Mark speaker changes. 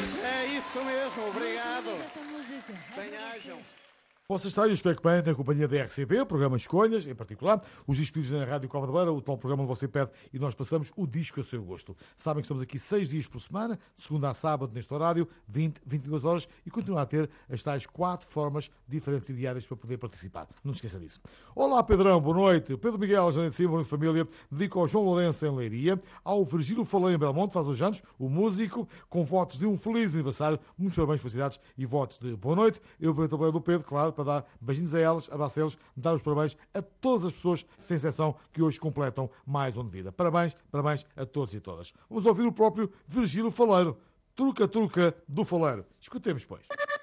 Speaker 1: É isso mesmo, obrigado. Bem-ajam.
Speaker 2: Vocês estão, eu espero que bem, na companhia da RCP, o programa Escolhas, em particular, os Despedidos na Rádio Cova da Beira, o tal programa onde você pede e nós passamos o disco a seu gosto. Sabem que estamos aqui 6 dias por semana, de segunda a sábado, neste horário, 20, 22 horas, e continuar a ter as tais 4 formas diferentes e diárias para poder participar. Não se esqueça disso. Olá, Pedrão, boa noite. Pedro Miguel, Janeiro de Cima, boa noite, família. Dedico ao João Lourenço, em Leiria, ao Virgílio Falei, em Belmonte, faz hoje anos, o músico, com votos de um feliz aniversário, muitos parabéns, felicidades e votos de boa noite. Eu vou também do Pedro, claro, para dar beijinhos a elas, abraço a eles, dar os parabéns a todas as pessoas, sem exceção, que hoje completam mais um ano de vida. Parabéns, parabéns a todos e todas. Vamos ouvir o próprio Virgílio Faleiro. Truca, truca do Faleiro. Escutemos, pois.